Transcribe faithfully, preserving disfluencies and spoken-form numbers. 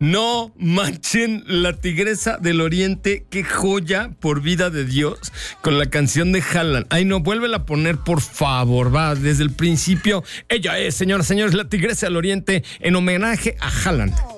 No manchen, la Tigresa del Oriente, qué joya, por vida de Dios, con la canción de Haaland. Ay, no, vuélvela a poner, por favor, va, desde el principio. Ella es, señoras y señores, la Tigresa del Oriente, en homenaje a Haaland.